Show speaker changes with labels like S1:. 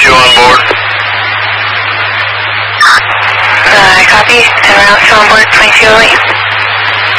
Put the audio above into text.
S1: 22 on board.
S2: Copy. 10 rounds still on board, 2208.